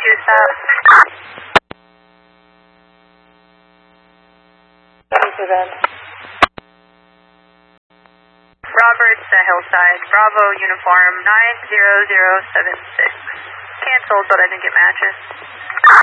stop. Roberts, Hillside, Bravo, uniform 90076. Canceled, but I didn't get matches.